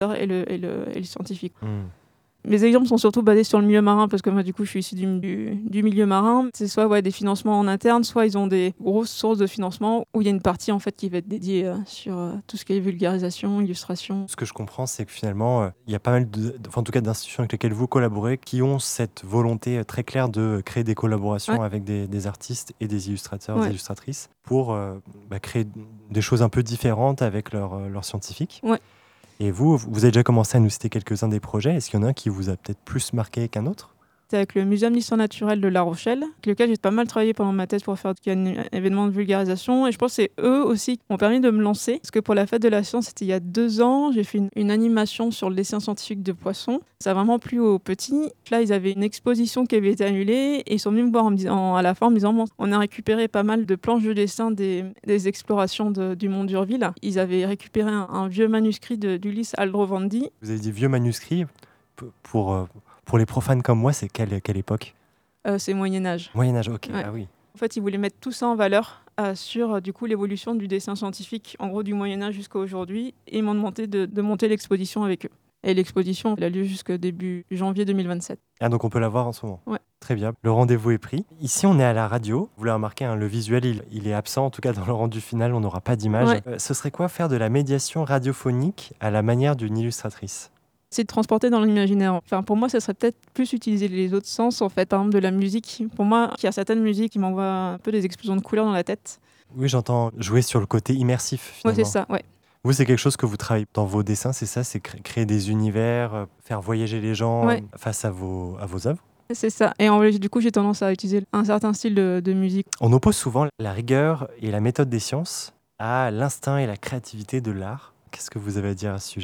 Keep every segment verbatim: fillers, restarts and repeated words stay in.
et le, et le, et le scientifique. Mmh. Mes exemples sont surtout basés sur le milieu marin parce que moi, du coup, je suis issue du, du, du milieu marin. C'est soit ouais, des financements en interne, soit ils ont des grosses sources de financement où il y a une partie en fait qui va être dédiée euh, sur euh, tout ce qui est vulgarisation, illustration. Ce que je comprends, c'est que finalement, euh, il y a pas mal de, enfin, en tout cas d'institutions avec lesquelles vous collaborez qui ont cette volonté euh, très claire de créer des collaborations Ouais. avec des, des artistes et des illustrateurs, Ouais. des illustratrices pour euh, bah, créer des choses un peu différentes avec leurs euh, leurs scientifiques. Ouais. Et vous, vous avez déjà commencé à nous citer quelques-uns des projets. Est-ce qu'il y en a un qui vous a peut-être plus marqué qu'un autre ? C'est avec le Muséum d'histoire naturelle de La Rochelle, avec lequel j'ai pas mal travaillé pendant ma thèse pour faire un événement de vulgarisation. Et je pense que c'est eux aussi qui m'ont permis de me lancer. Parce que pour la fête de la science, c'était il y a deux ans. J'ai fait une, une animation sur le dessin scientifique de poissons. Ça a vraiment plu aux petits. Là, ils avaient une exposition qui avait été annulée. Et ils sont venus me voir en me disant, à la fin en me disant bon, on a récupéré pas mal de planches de dessin des, des explorations de, du mont d'Urville. Ils avaient récupéré un, un vieux manuscrit de, d'Ulysse Aldrovandi. Vous avez dit vieux manuscrits. Pour, euh, pour les profanes comme moi, c'est quelle, quelle époque ? euh, C'est Moyen-Âge. Moyen-Âge, ok. Ouais. Ah oui. En fait, ils voulaient mettre tout ça en valeur euh, sur euh, du coup, l'évolution du dessin scientifique, en gros du Moyen-Âge jusqu'à aujourd'hui. Et ils m'ont demandé de, de monter l'exposition avec eux. Et l'exposition, elle a lieu jusqu'au début janvier deux mille vingt-sept. Ah, donc on peut la voir en ce moment. Ouais. Très bien. Le rendez-vous est pris. Ici, on est à la radio. Vous l'avez remarqué, hein, le visuel, il, il est absent. En tout cas, dans le rendu final, on n'aura pas d'image. Ouais. Euh, ce serait quoi faire de la médiation radiophonique à la manière d'une illustratrice ? C'est de transporter dans l'imaginaire. Enfin, pour moi, ça serait peut-être plus utiliser les autres sens, en fait, par exemple de la musique. Pour moi, il y a certaines musiques qui m'envoient un peu des explosions de couleurs dans la tête. Oui, j'entends jouer sur le côté immersif, finalement. Ouais, c'est ça, ouais. Vous, c'est quelque chose que vous travaillez dans vos dessins, c'est ça ? C'est cré- créer des univers, euh, faire voyager les gens Ouais. euh, face à vos, à vos œuvres ? C'est ça. Et en vrai, du coup, j'ai tendance à utiliser un certain style de, de musique. On oppose souvent la rigueur et la méthode des sciences à l'instinct et la créativité de l'art. Qu'est-ce que vous avez à dire à ce sujet ?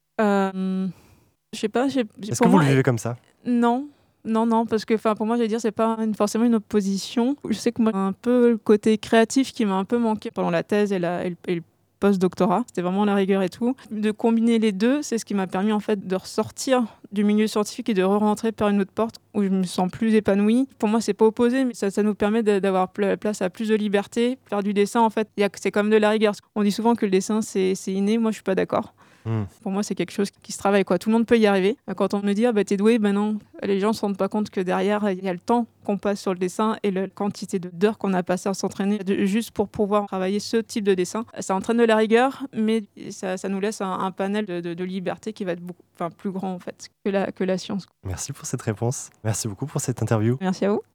Euh... Je sais pas. J'ai, Est-ce que vous moi, le vivez comme ça ? Non, non, non, parce que pour moi, je vais dire, c'est pas une, forcément une opposition. Je sais que moi, un peu le côté créatif qui m'a un peu manqué pendant la thèse et, la, et le, et le post-doctorat. C'était vraiment la rigueur et tout. De combiner les deux, c'est ce qui m'a permis en fait de ressortir du milieu scientifique et de re-rentrer par une autre porte où je me sens plus épanouie. Pour moi, c'est pas opposé, mais ça, ça nous permet de, d'avoir place à plus de liberté. Faire du dessin, en fait, y a, c'est comme de la rigueur. On dit souvent que le dessin, c'est, c'est inné. Moi, je suis pas d'accord. Mmh. Pour moi, c'est quelque chose qui se travaille, quoi. Tout le monde peut y arriver. Quand on me dit « ah bah t'es doué », ben non. Les gens ne se rendent pas compte que derrière, il y a le temps qu'on passe sur le dessin et la quantité d'heures qu'on a passé à s'entraîner juste pour pouvoir travailler ce type de dessin. Ça entraîne de la rigueur, mais ça, ça nous laisse un, un panel de, de, de liberté qui va être beaucoup, enfin, plus grand en fait, que la, que la science. Merci pour cette réponse. Merci beaucoup pour cette interview. Merci à vous.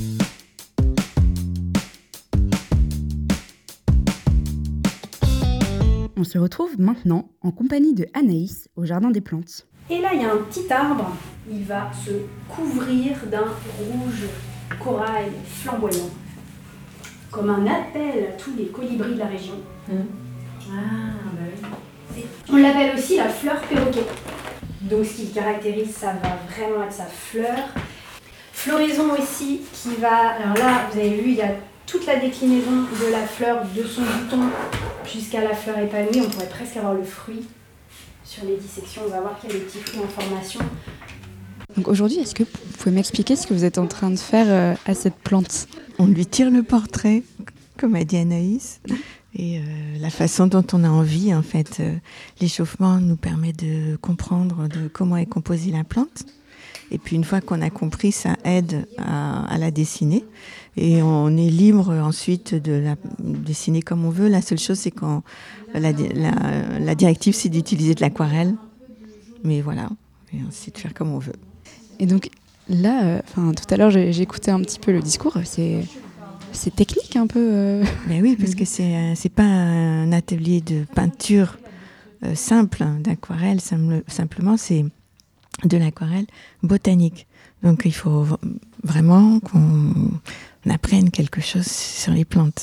On se retrouve maintenant en compagnie de Anaïs au Jardin des Plantes. Et là, il y a un petit arbre, il va se couvrir d'un rouge corail flamboyant, comme un appel à tous les colibris de la région. Mmh. Ah, bah oui. On l'appelle aussi la fleur perroquet. Donc ce qui le caractérise, ça va vraiment être sa fleur. Floraison aussi, qui va... Alors là, vous avez vu, il y a toute la déclinaison de la fleur, de son bouton jusqu'à la fleur épanouie. On pourrait presque avoir le fruit. Sur les dissections, on va voir qu'il y a des petits fruits en formation. Donc aujourd'hui, est-ce que vous pouvez m'expliquer ce que vous êtes en train de faire euh, à cette plante ? On lui tire le portrait, comme a dit Anaïs. Et euh, la façon dont on a envie, en fait, euh, l'échauffement nous permet de comprendre de comment est composée la plante. Et puis une fois qu'on a compris, ça aide à, à la dessiner. Et on est libre ensuite de la dessiner comme on veut. La seule chose, c'est quand la, la, la directive, c'est d'utiliser de l'aquarelle. Mais voilà, et ensuite de faire comme on veut. Et donc là, euh, tout à l'heure, j'ai, j'ai écouté un petit peu le discours. C'est, c'est technique un peu. Euh... Ben oui, parce que c'est c'est pas un atelier de peinture euh, simple, d'aquarelle. Simplement, c'est de l'aquarelle botanique. Donc il faut vraiment qu'on apprenne quelque chose sur les plantes.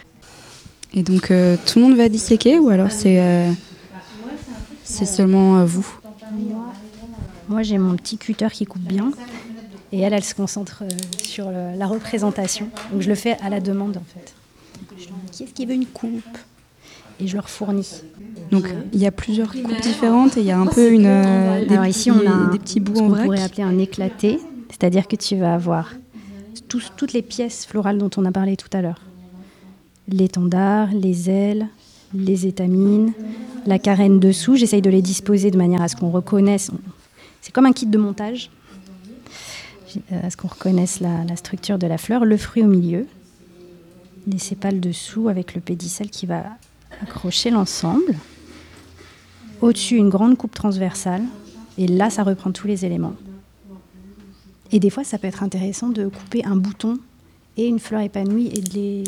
Et donc euh, tout le monde va disséquer ou alors c'est, euh, c'est seulement euh, vous ? Moi j'ai mon petit cutter qui coupe bien et elle, elle se concentre euh, sur le, la représentation. Donc je le fais à la demande en fait. Je lui dis qui est-ce qui veut une coupe ? Et je leur fournis. Donc il y a plusieurs coupes différentes et il y a un peu une, euh, des, Alors ici on a un, des petits bouts ce en qu'on vrac. pourrait appeler un éclaté, c'est-à-dire que tu vas avoir tous, toutes les pièces florales dont on a parlé tout à l'heure. L'étendard, les ailes, les étamines, la carène dessous. J'essaye de les disposer de manière à ce qu'on reconnaisse. C'est comme un kit de montage, à ce qu'on reconnaisse la, la structure de la fleur. Le fruit au milieu, les sépales dessous avec le pédicelle qui va accrocher l'ensemble. Au-dessus, une grande coupe transversale. Et là, ça reprend tous les éléments. Et des fois, ça peut être intéressant de couper un bouton et une fleur épanouie et de les,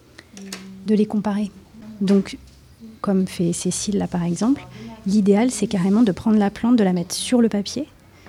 de les comparer. Donc, comme fait Cécile là par exemple, l'idéal c'est carrément de prendre la plante, de la mettre sur le papier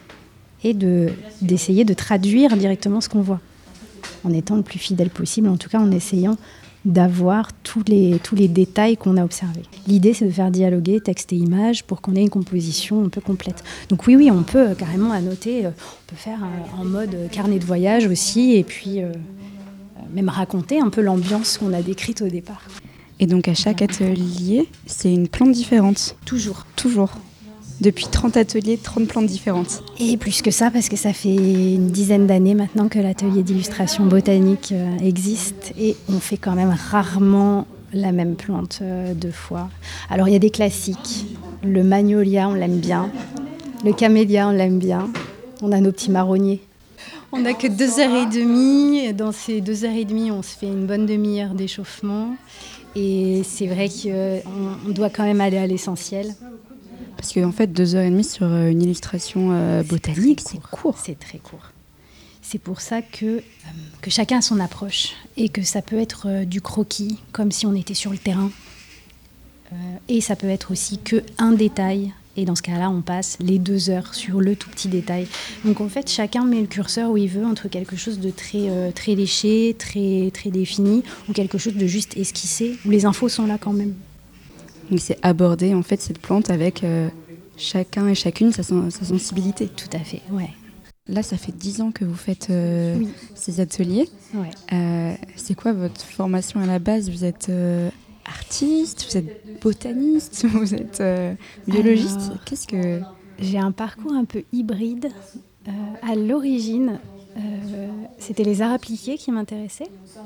et de, d'essayer de traduire directement ce qu'on voit, en étant le plus fidèle possible, en tout cas en essayant d'avoir tous les, tous les détails qu'on a observés. L'idée c'est de faire dialoguer texte et image pour qu'on ait une composition un peu complète. Donc oui, oui, on peut carrément annoter, on peut faire en mode carnet de voyage aussi, et puis euh, même raconter un peu l'ambiance qu'on a décrite au départ. Et donc à chaque atelier, c'est une plante différente. Toujours. Toujours. Depuis trente ateliers, trente plantes différentes. Et plus que ça, parce que ça fait une dizaine d'années maintenant que l'atelier d'illustration botanique euh, existe. Et on fait quand même rarement la même plante euh, deux fois. Alors il y a des classiques. Le magnolia, on l'aime bien. Le camélia, on l'aime bien. On a nos petits marronniers. On n'a que deux heures et demie. Dans ces deux heures et demie, on se fait une bonne demi-heure d'échauffement. Et c'est vrai qu'on doit quand même aller à l'essentiel. Parce qu'en fait, deux heures et demie sur une illustration euh, botanique, c'est court. C'est très court. C'est pour ça que, euh, que chacun a son approche. Et que ça peut être euh, du croquis, comme si on était sur le terrain. Euh, et ça peut être aussi qu'un détail. Et dans ce cas-là, on passe les deux heures sur le tout petit détail. Donc en fait, chacun met le curseur où il veut, entre quelque chose de très, euh, très léché, très, très défini, ou quelque chose de juste esquissé, où les infos sont là quand même. Donc c'est aborder en fait cette plante avec euh, chacun et chacune sa, sa sensibilité. Tout à fait, ouais. Là, ça fait dix ans que vous faites euh, oui. ces ateliers. Ouais. Euh, c'est quoi votre formation à la base ? Vous êtes euh, artiste, vous êtes botaniste, vous êtes euh, biologiste. Alors, qu'est-ce que... J'ai un parcours un peu hybride. Euh, à l'origine, euh, c'était les arts appliqués qui m'intéressaient.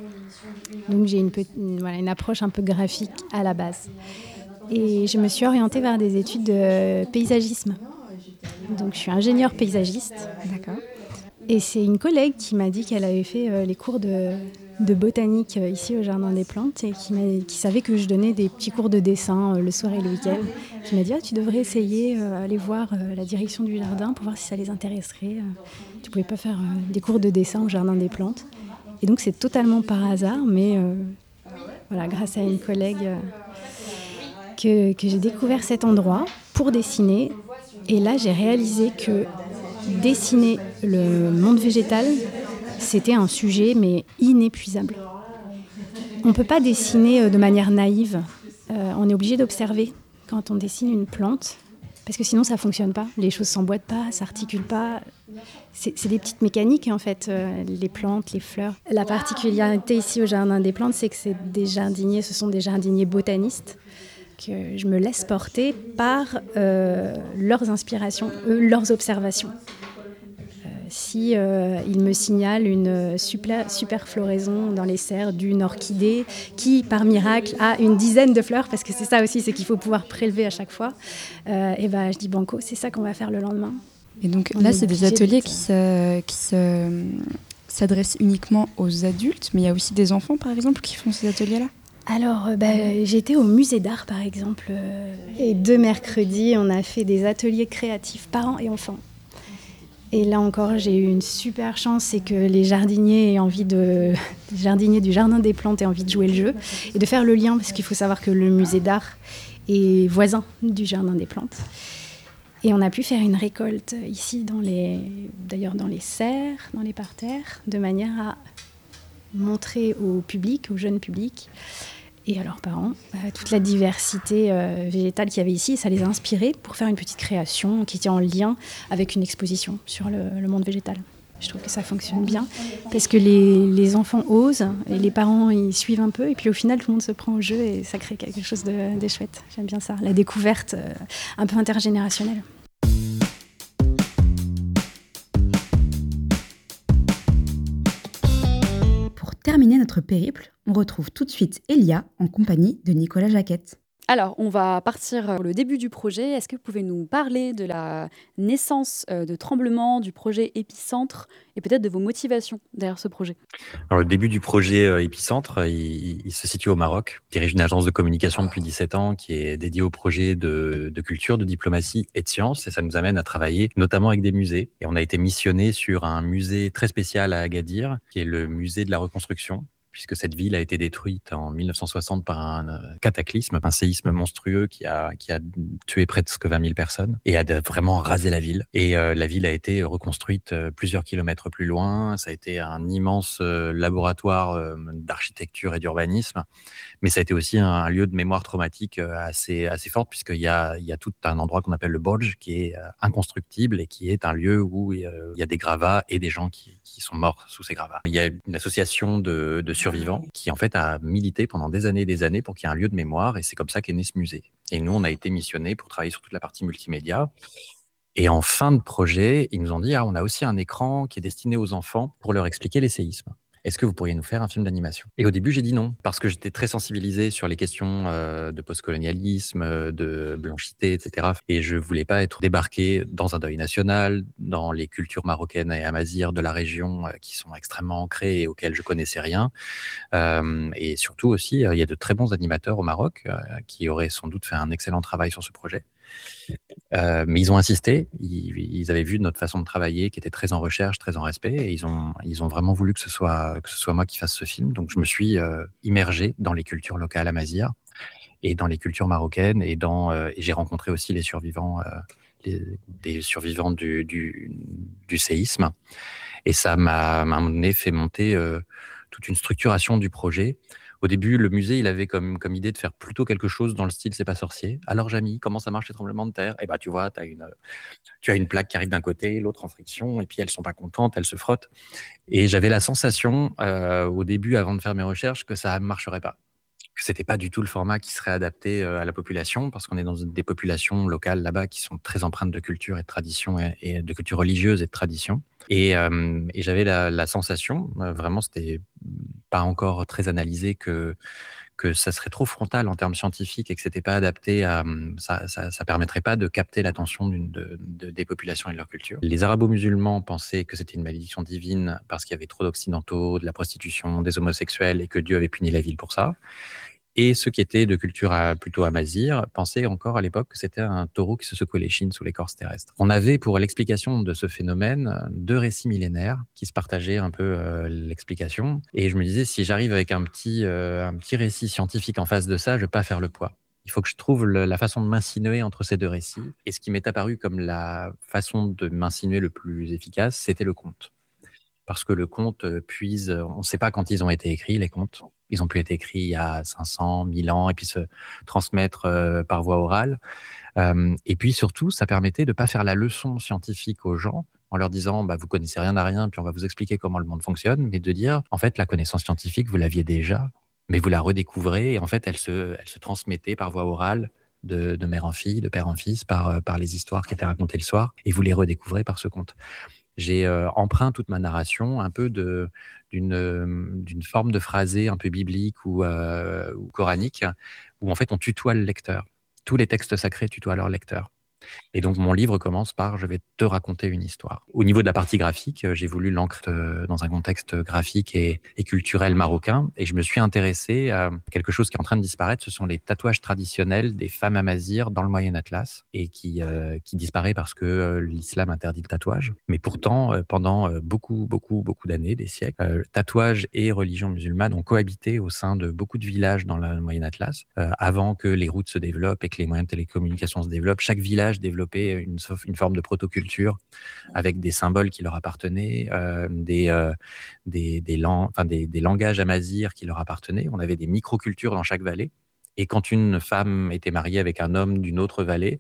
Donc j'ai une, pe- une, voilà, une approche un peu graphique à la base. Et je me suis orientée vers des études de paysagisme. Donc je suis ingénieure paysagiste. D'accord. Et c'est une collègue qui m'a dit qu'elle avait fait euh, les cours de, de botanique euh, ici au Jardin des Plantes et qui, m'a, qui savait que je donnais des petits cours de dessin euh, le soir et le week-end. Qui m'a dit ah, tu devrais essayer euh, aller voir euh, la direction du jardin pour voir si ça les intéresserait. Euh, tu pouvais pas faire euh, des cours de dessin au Jardin des Plantes. Et donc c'est totalement par hasard, mais euh, voilà, grâce à une collègue euh, que, que j'ai découvert cet endroit pour dessiner. Et là j'ai réalisé que dessiner le monde végétal, c'était un sujet mais inépuisable. On ne peut pas dessiner de manière naïve. Euh, on est obligé d'observer quand on dessine une plante, parce que sinon ça ne fonctionne pas. Les choses ne s'emboîtent pas, ne s'articulent pas. C'est, c'est des petites mécaniques en fait, euh, les plantes, les fleurs. La particularité ici au Jardin des Plantes, c'est que c'est des jardiniers, ce sont des jardiniers botanistes, que je me laisse porter par euh, leurs inspirations, eux, leurs observations. Euh, si euh, ils me signalent une super, super floraison dans les serres d'une orchidée qui, par miracle, a une dizaine de fleurs, parce que c'est ça aussi, c'est qu'il faut pouvoir prélever à chaque fois, euh, et ben, je dis banco, c'est ça qu'on va faire le lendemain. Et donc On là, est c'est des ateliers qui, se, qui se, s'adressent uniquement aux adultes, mais il y a aussi des enfants, par exemple, qui font ces ateliers-là ? Alors, euh, bah, j'étais au musée d'art, par exemple, euh, et deux mercredis, on a fait des ateliers créatifs, parents et enfants. Et là encore, j'ai eu une super chance, c'est que les jardiniers aient envie de, les jardiniers du Jardin des Plantes aient envie de jouer le jeu et de faire le lien, parce qu'il faut savoir que le musée d'art est voisin du Jardin des Plantes. Et on a pu faire une récolte ici, dans les, d'ailleurs dans les serres, dans les parterres, de manière à montrer au public, au jeune public, et à leurs parents, euh, toute la diversité euh, végétale qu'il y avait ici. Et ça les a inspirés pour faire une petite création qui était en lien avec une exposition sur le, le monde végétal. Je trouve que ça fonctionne bien, parce que les, les enfants osent, et les parents ils suivent un peu, et puis au final tout le monde se prend au jeu, et ça crée quelque chose de, de chouette. J'aime bien ça, la découverte euh, un peu intergénérationnelle. Pour terminer notre périple, on retrouve tout de suite Elia en compagnie de Nicolas Jacquette. Alors, on va partir pour le début du projet. Est-ce que vous pouvez nous parler de la naissance euh, de Tremblement, du projet Épicentre et peut-être de vos motivations derrière ce projet? Alors, le début du projet euh, Épicentre, euh, il, il se situe au Maroc. Je dirige une agence de communication depuis dix-sept ans qui est dédiée au projet de, de culture, de diplomatie et de sciences. Et ça nous amène à travailler notamment avec des musées. Et on a été missionné sur un musée très spécial à Agadir, qui est le musée de la reconstruction, puisque cette ville a été détruite en mille neuf cent soixante par un euh, cataclysme, un séisme monstrueux qui a, qui a tué presque vingt mille personnes et a vraiment rasé la ville. Et euh, la ville a été reconstruite euh, plusieurs kilomètres plus loin. Ça a été un immense euh, laboratoire euh, d'architecture et d'urbanisme, mais ça a été aussi un, un lieu de mémoire traumatique euh, assez, assez forte, puisqu'il y a, il y a tout un endroit qu'on appelle le Bodj, qui est euh, inconstructible et qui est un lieu où il y a, il y a des gravats et des gens qui, qui sont morts sous ces gravats. Il y a une association de, de survivants qui en fait a milité pendant des années et des années pour qu'il y ait un lieu de mémoire, et c'est comme ça qu'est né ce musée. Et nous, on a été missionnés pour travailler sur toute la partie multimédia. Et en fin de projet, ils nous ont dit ah, on a aussi un écran qui est destiné aux enfants pour leur expliquer les séismes. Est-ce que vous pourriez nous faire un film d'animation? Et au début, j'ai dit non, parce que j'étais très sensibilisé sur les questions euh, de postcolonialisme, de blanchité, et cetera. Et je voulais pas être débarqué dans un deuil national, dans les cultures marocaines et amazighes de la région euh, qui sont extrêmement ancrées et auxquelles je connaissais rien. Euh, et surtout aussi, euh, il y a de très bons animateurs au Maroc euh, qui auraient sans doute fait un excellent travail sur ce projet. Euh, mais ils ont insisté, ils, ils avaient vu notre façon de travailler qui était très en recherche, très en respect, et ils ont, ils ont vraiment voulu que ce soit, que ce soit moi qui fasse ce film. Donc je me suis euh, immergé dans les cultures locales amazighes et dans les cultures marocaines, et, dans, euh, et j'ai rencontré aussi les survivants, euh, les, des survivants du, du, du séisme. Et ça m'a, à un moment donné, fait monter euh, toute une structuration du projet. Au début, le musée, il avait comme, comme idée de faire plutôt quelque chose dans le style C'est pas sorcier. Alors, Jamy, comment ça marche les tremblements de terre? Eh ben, tu vois, t'as une, tu as une plaque qui arrive d'un côté, l'autre en friction, et puis elles sont pas contentes, elles se frottent. Et j'avais la sensation, euh, au début, avant de faire mes recherches, que ça ne marcherait pas. Que c'était pas du tout le format qui serait adapté euh, à la population, parce qu'on est dans des populations locales là-bas qui sont très empreintes de culture et de tradition, et, et de culture religieuse et de tradition. Et, euh, et j'avais la, la sensation, euh, vraiment, c'était pas encore très analysé, que que ça serait trop frontal en termes scientifiques et que c'était pas adapté à ça, ça, ça permettrait pas de capter l'attention d'une, de, de, des populations et de leur culture. Les arabo-musulmans pensaient que c'était une malédiction divine parce qu'il y avait trop d'occidentaux, de la prostitution, des homosexuels, et que Dieu avait puni la ville pour ça. Et ceux qui étaient de culture à, plutôt amazigh pensaient encore à l'époque que c'était un taureau qui se secouait les chines sous l'écorce terrestre. On avait pour l'explication de ce phénomène deux récits millénaires qui se partageaient un peu euh, l'explication. Et je me disais, si j'arrive avec un petit, euh, un petit récit scientifique en face de ça, je ne vais pas faire le poids. Il faut que je trouve le, la façon de m'insinuer entre ces deux récits. Et ce qui m'est apparu comme la façon de m'insinuer le plus efficace, c'était le conte. Parce que le conte puise, on ne sait pas quand ils ont été écrits, les contes. Ils ont pu être écrits il y a cinq cents, mille ans, et puis se transmettre euh, par voie orale. Euh, et puis surtout, ça permettait de ne pas faire la leçon scientifique aux gens en leur disant bah, « vous connaissez rien à rien, puis on va vous expliquer comment le monde fonctionne », mais de dire « en fait, la connaissance scientifique, vous l'aviez déjà, mais vous la redécouvrez, et en fait, elle se, elle se transmettait par voie orale de, de mère en fille, de père en fils, par, par les histoires qui étaient racontées le soir, et vous les redécouvrez par ce conte ». J'ai euh, empreint toute ma narration un peu de, d'une, euh, d'une forme de phrasé un peu biblique ou, euh, ou coranique, où en fait on tutoie le lecteur. Tous les textes sacrés tutoient leur lecteur. Et donc mon livre commence par « je vais te raconter une histoire ». Au niveau de la partie graphique, j'ai voulu l'ancrer dans un contexte graphique et, et culturel marocain, et je me suis intéressé à quelque chose qui est en train de disparaître, ce sont les tatouages traditionnels des femmes amazighes dans le Moyen Atlas, et qui, euh, qui disparaît parce que euh, l'islam interdit le tatouage. Mais pourtant, euh, pendant euh, beaucoup, beaucoup, beaucoup d'années, des siècles, euh, tatouage et religion musulmane ont cohabité au sein de beaucoup de villages dans le Moyen Atlas, euh, avant que les routes se développent et que les moyens de télécommunication se développent. Chaque village développer une, une forme de protoculture avec des symboles qui leur appartenaient, euh, des, euh, des, des, lang- enfin des, des langages amazighes qui leur appartenaient. On avait des microcultures dans chaque vallée. Et quand une femme était mariée avec un homme d'une autre vallée,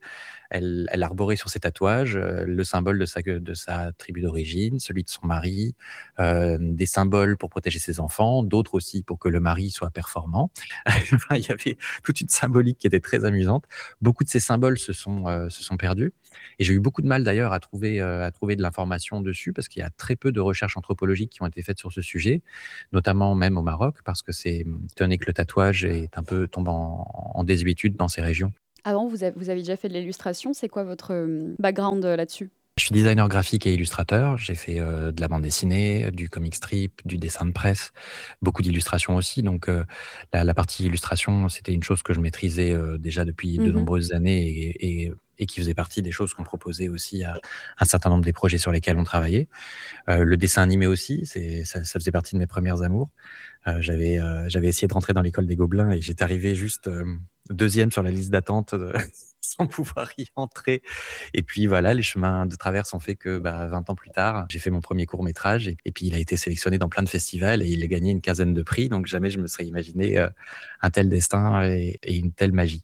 Elle, elle arborait sur ses tatouages euh, le symbole de sa, de sa tribu d'origine, celui de son mari, euh, des symboles pour protéger ses enfants, d'autres aussi pour que le mari soit performant. Enfin, il y avait toute une symbolique qui était très amusante. Beaucoup de ces symboles se sont, euh, se sont perdus. Et j'ai eu beaucoup de mal d'ailleurs à trouver, euh, à trouver de l'information dessus parce qu'il y a très peu de recherches anthropologiques qui ont été faites sur ce sujet, notamment même au Maroc, parce que c'est étant donné que le tatouage est un peu tombé en, en désuétude dans ces régions. Avant, vous avez, vous avez déjà fait de l'illustration. C'est quoi votre euh, background euh, là-dessus? Je suis designer graphique et illustrateur. J'ai fait euh, de la bande dessinée, du comic strip, du dessin de presse, beaucoup d'illustrations aussi. Donc euh, la, la partie illustration, c'était une chose que je maîtrisais euh, déjà depuis de Mhm. nombreuses années et, et, et qui faisait partie des choses qu'on proposait aussi à un certain nombre des projets sur lesquels on travaillait. Euh, le dessin animé aussi, c'est, ça, ça faisait partie de mes premières amours. Euh, j'avais, euh, j'avais essayé de rentrer dans l'école des Gobelins et j'étais arrivé juste euh, deuxième sur la liste d'attente euh, sans pouvoir y entrer. Et puis voilà, les chemins de traverse ont fait que bah, vingt ans plus tard, j'ai fait mon premier court-métrage et, et puis il a été sélectionné dans plein de festivals et il a gagné une quinzaine de prix. Donc jamais je me serais imaginé euh, un tel destin et, et une telle magie.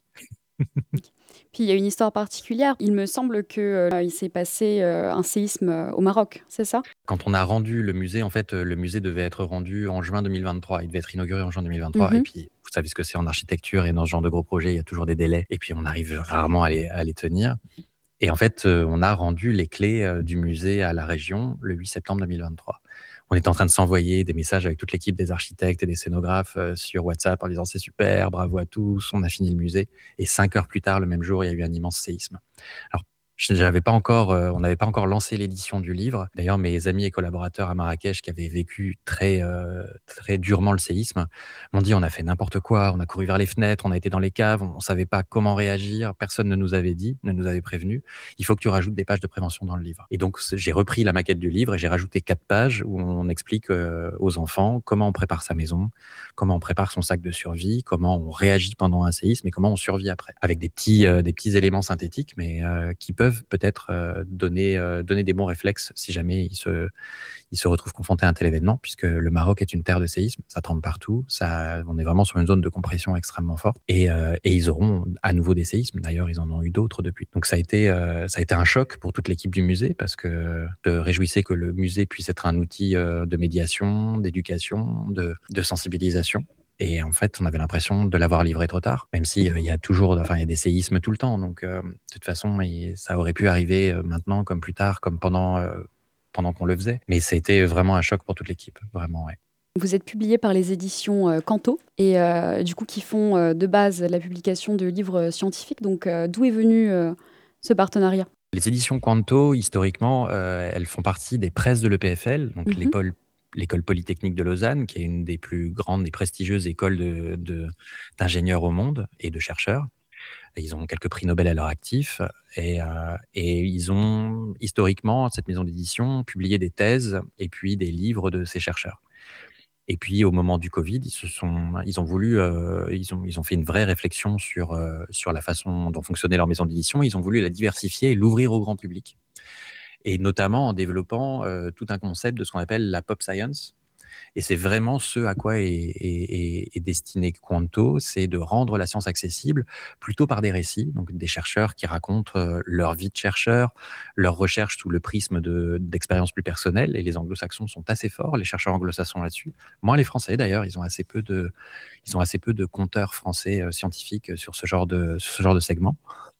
Puis il y a une histoire particulière. Il me semble qu'il euh, s'est passé euh, un séisme euh, au Maroc, c'est ça? Quand on a rendu le musée, en fait, euh, le musée devait être rendu en juin deux mille vingt-trois. Il devait être inauguré en juin deux mille vingt-trois. Mhm. Et puis, vous savez ce que c'est en architecture et dans ce genre de gros projets, il y a toujours des délais. Et puis, on arrive rarement à les, à les tenir. Et en fait, euh, on a rendu les clés euh, du musée à la région le huit septembre deux mille vingt-trois. On est en train de s'envoyer des messages avec toute l'équipe des architectes et des scénographes euh, sur WhatsApp en disant c'est super, bravo à tous, on a fini le musée. Et cinq heures plus tard, le même jour, il y a eu un immense séisme. Alors, j'avais pas encore, euh, on n'avait pas encore lancé l'édition du livre. D'ailleurs, mes amis et collaborateurs à Marrakech qui avaient vécu très, euh, très durement le séisme m'ont dit on a fait n'importe quoi, on a couru vers les fenêtres, on a été dans les caves, on ne savait pas comment réagir, personne ne nous avait dit, ne nous avait prévenu. Il faut que tu rajoutes des pages de prévention dans le livre. Et donc, j'ai repris la maquette du livre et j'ai rajouté quatre pages où on explique euh, aux enfants comment on prépare sa maison, comment on prépare son sac de survie, comment on réagit pendant un séisme et comment on survit après. Avec des petits, euh, des petits éléments synthétiques, mais euh, qui peuvent peut-être euh, donner, euh, donner des bons réflexes si jamais ils se, ils se retrouvent confrontés à un tel événement, puisque le Maroc est une terre de séisme, ça tremble partout, ça, on est vraiment sur une zone de compression extrêmement forte, et, euh, et ils auront à nouveau des séismes, d'ailleurs ils en ont eu d'autres depuis. Donc ça a été, euh, ça a été un choc pour toute l'équipe du musée, parce que je réjouissais que le musée puisse être un outil euh, de médiation, d'éducation, de, de sensibilisation. Et en fait, on avait l'impression de l'avoir livré trop tard, même si euh, il y a toujours, enfin, il y a des séismes tout le temps. Donc, euh, de toute façon, il, ça aurait pu arriver euh, maintenant, comme plus tard, comme pendant, euh, pendant qu'on le faisait. Mais c'était vraiment un choc pour toute l'équipe, vraiment, ouais. Vous êtes publié par les éditions euh, Canto et euh, du coup qui font euh, de base la publication de livres scientifiques. Donc, euh, d'où est venu euh, ce partenariat? Les éditions Canto, historiquement, euh, elles font partie des presses de l'E P F L, donc Mhm. l'école l'école polytechnique de Lausanne, qui est une des plus grandes et prestigieuses écoles de, de, d'ingénieurs au monde et de chercheurs. Et ils ont quelques prix Nobel à leur actif. Et, euh, et ils ont, historiquement, cette maison d'édition, publié des thèses et puis des livres de ces chercheurs. Et puis, au moment du Covid, ils, se sont, ils ont voulu, euh, ils, ont, ils ont fait une vraie réflexion sur, euh, sur la façon dont fonctionnait leur maison d'édition. Ils ont voulu la diversifier et l'ouvrir au grand public. Et notamment en développant euh, tout un concept de ce qu'on appelle la pop science. Et c'est vraiment ce à quoi est, est, est destiné Canto, c'est de rendre la science accessible plutôt par des récits, donc des chercheurs qui racontent euh, leur vie de chercheur, leurs recherches sous le prisme de, d'expériences plus personnelles. Et les anglo-saxons sont assez forts, les chercheurs anglo-saxons là-dessus. Moins les Français d'ailleurs, ils ont assez peu de, ils ont assez peu de conteurs français euh, scientifiques sur ce genre de, sur ce genre de segment.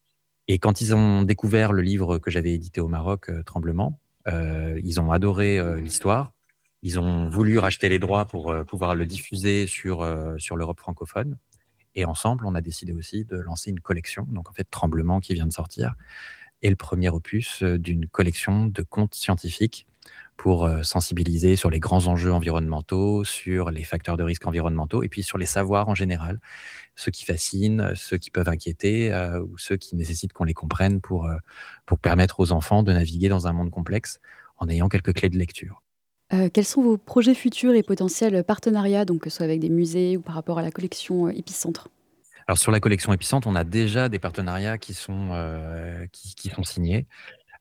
Et quand ils ont découvert le livre que j'avais édité au Maroc, euh, Tremblement, euh, ils ont adoré euh, l'histoire. Ils ont voulu racheter les droits pour euh, pouvoir le diffuser sur, euh, sur l'Europe francophone. Et ensemble, on a décidé aussi de lancer une collection, donc en fait Tremblement qui vient de sortir, et le premier opus euh, d'une collection de contes scientifiques pour euh, sensibiliser sur les grands enjeux environnementaux, sur les facteurs de risque environnementaux, et puis sur les savoirs en général, ceux qui fascinent, ceux qui peuvent inquiéter, euh, ou ceux qui nécessitent qu'on les comprenne pour, euh, pour permettre aux enfants de naviguer dans un monde complexe en ayant quelques clés de lecture. Euh, quels sont vos projets futurs et potentiels partenariats, donc que ce soit avec des musées ou par rapport à la collection euh, Épicentre? Alors sur la collection Épicentre, on a déjà des partenariats qui sont, euh, qui, qui sont signés.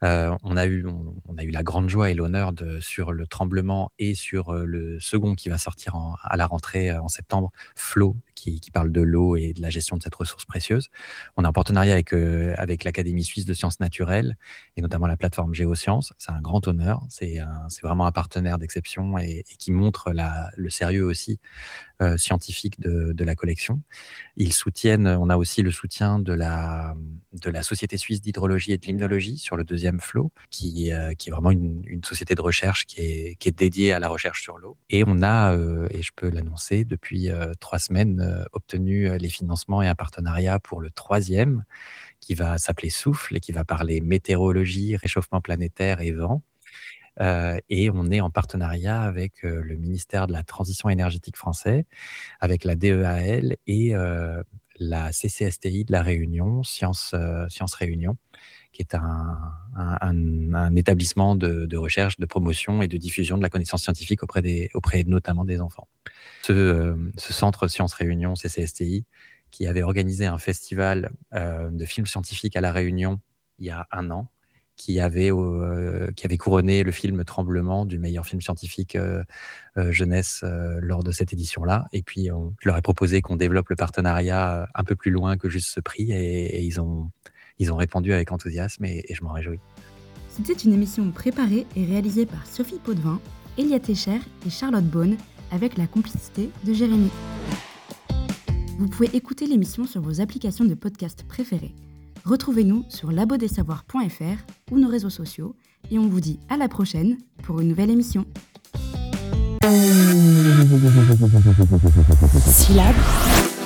Euh, on, a eu, on, on a eu la grande joie et l'honneur de, sur le tremblement et sur euh, le second qui va sortir en, à la rentrée euh, en septembre, Flow, qui, qui parle de l'eau et de la gestion de cette ressource précieuse. On est en partenariat avec, euh, avec l'Académie suisse de sciences naturelles et notamment la plateforme Géosciences. C'est un grand honneur. C'est, un, c'est vraiment un partenaire d'exception et, et qui montre la, le sérieux aussi euh, scientifique de, de la collection. Ils soutiennent, on a aussi le soutien de la, de la Société suisse d'hydrologie et de limnologie sur le deuxième Flow, qui, euh, qui est vraiment une, une société de recherche qui est, qui est dédiée à la recherche sur l'eau. Et on a, euh, et je peux l'annoncer, depuis euh, trois semaines, euh, obtenu les financements et un partenariat pour le troisième, qui va s'appeler Souffle et qui va parler météorologie, réchauffement planétaire et vent. Euh, et on est en partenariat avec euh, le ministère de la Transition énergétique français, avec la D E A L et euh, la C C S T I de la Réunion, Sciences, euh, Sciences Réunion, qui est un, un, un, un établissement de, de recherche, de promotion et de diffusion de la connaissance scientifique auprès, des, auprès notamment des enfants. Ce, euh, ce centre Sciences Réunion, C C S T I, qui avait organisé un festival euh, de films scientifiques à La Réunion il y a un an, qui avait, euh, qui avait couronné le film Tremblement du meilleur film scientifique euh, euh, jeunesse euh, lors de cette édition-là. Et puis, on, je leur ai proposé qu'on développe le partenariat un peu plus loin que juste ce prix, et, et ils, ont, ils ont répondu avec enthousiasme, et, et je m'en réjouis. C'était une émission préparée et réalisée par Sophie Potvin, Elia Techer et Charlotte Beaune, avec la complicité de Jérémy. Vous pouvez écouter l'émission sur vos applications de podcast préférées. Retrouvez-nous sur labo des savoirs point f r ou nos réseaux sociaux et on vous dit à la prochaine pour une nouvelle émission. Syllabe.